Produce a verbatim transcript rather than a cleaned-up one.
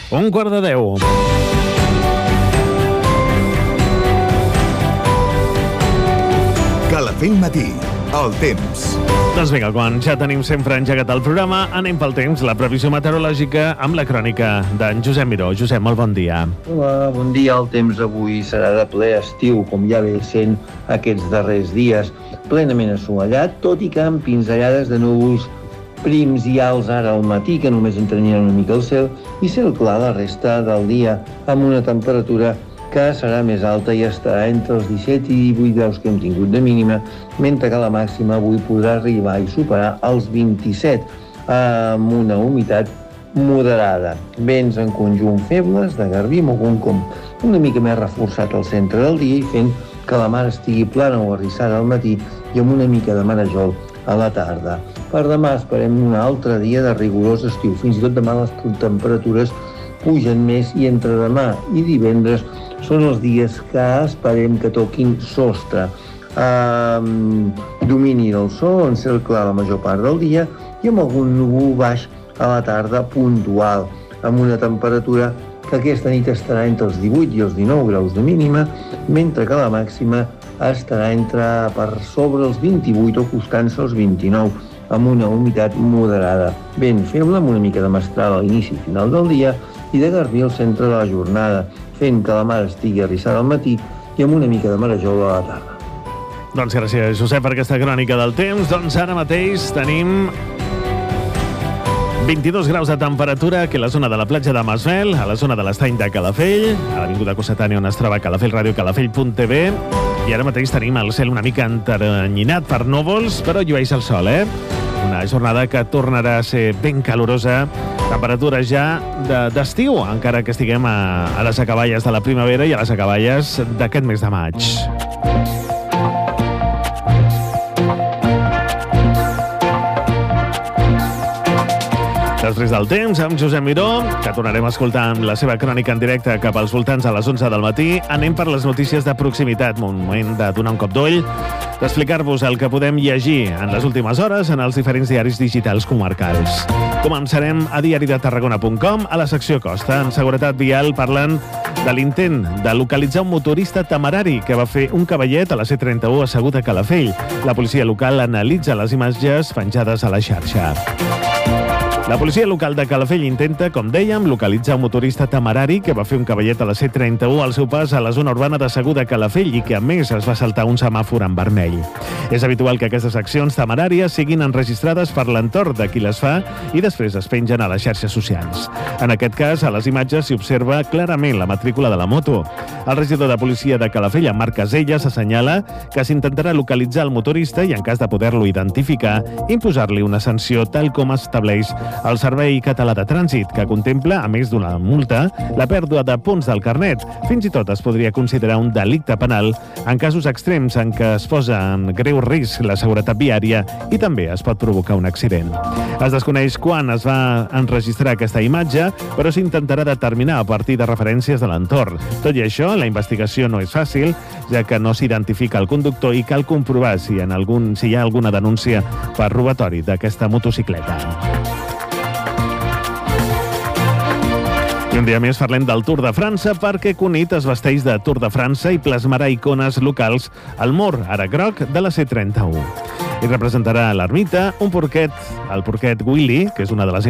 Un quart de deu. Calafell Matí, el temps. Doncs vinga, quan ja tenim sempre engegat el programa, anem pel temps, la previsió meteorològica amb la crònica d'en Josep Miró. Josep, molt bon dia. Hola, bon dia. El temps avui serà de ple estiu, com ja ve sent aquests darrers dies. Plenament assolellat, tot i que amb pinzellades de núvols prims i alts ara al matí, que només entrenien una mica el cel, i cel clar la resta del dia, amb una temperatura que serà més alta i estarà entre els disset i divuit graus que hem tingut de mínima, mentre que la màxima avui podrà arribar i superar els vint-i-set, amb una humitat moderada. Vents en conjunt febles, de garbí amb algun com una mica més reforçat al centre del dia i fent que la mar estigui plana o arrissada al matí i amb una mica de marejol a la tarda. Per demà esperem un altre dia de rigorós estiu. Fins i tot demà les temperatures pugen més i entre demà i divendres són els dies que esperem que toquin sostre. Um, domini del sol, en cel clar la major part del dia i amb algun núvol baix a la tarda puntual, amb una temperatura que aquesta nit estarà entre els divuit i els dinou graus de mínima, mentre que la màxima estarà entre per sobre els vint-i-vuit o costant-se els vint-i-nou, amb una humitat moderada. Vent feble, amb una mica de mestral a l'inici i final del dia i de garbí al centre de la jornada, fent que la mar estigui arrissada al matí i amb una mica de marejol a la tarda. Doncs gràcies, Josep, per aquesta crònica del temps. Doncs ara mateix tenim vint-i-dos graus de temperatura aquí a la zona de la platja de Masvel, a la zona de l'estany de Calafell, a l'avinguda Cossetània on es troba Calafell Ràdio, calafell punt t v, i ara mateix tenim el cel una mica enteranyinat per núvols, però llueix el sol, eh? Una jornada que tornarà a ser ben calorosa, temperatures ja d'estiu, de, encara que estiguem a, a les acaballes de la primavera i a les acaballes d'aquest mes de maig. Després del temps, amb Josep Miró, que tornarem a escoltar amb la seva crònica en directe cap als voltants a les onze del matí, anem per les notícies de proximitat. Un moment de donar un cop d'ull, d'explicar-vos el que podem llegir en les últimes hores en els diferents diaris digitals comarcals. Començarem a diari de tarragona punt com, a la secció Costa. En seguretat vial parlen de l'intent de localitzar un motorista temerari que va fer un cavallet a la C trenta-u assegut a Calafell. La policia local analitza les imatges penjades a la xarxa. La policia local de Calafell intenta, com dèiem, localitzar un motorista temerari que va fer un cavallet a la C trenta-u al seu pas a la zona urbana de Segur de Calafell i que, a més, es va saltar un semàfor en vermell. És habitual que aquestes accions temeràries siguin enregistrades per l'entorn de qui les fa i després es pengen a les xarxes socials. En aquest cas, a les imatges s'hi observa clarament la matrícula de la moto. El regidor de policia de Calafell, en Marc Caselles, assenyala que s'intentarà localitzar el motorista i, en cas de poder-lo identificar, imposar-li una sanció tal com estableix el Servei Català de Trànsit, que contempla, a més d'una multa, la pèrdua de punts del carnet. Fins i tot es podria considerar un delicte penal en casos extrems en què es posa en greu risc la seguretat viària i també es pot provocar un accident. Es desconeix quan es va enregistrar aquesta imatge, però s'intentarà determinar a partir de referències de l'entorn. Tot i això, la investigació no és fàcil, ja que no s'identifica el conductor i cal comprovar si, en algun, si hi ha alguna denúncia per robatori d'aquesta motocicleta. I un dia més parlem del Tour de França perquè Cunit es vesteix de Tour de França i plasmarà icones locals al mur, ara groc, de la C trenta-u. I representarà l'ermita, un porquet, el porquet Willy, que és una de les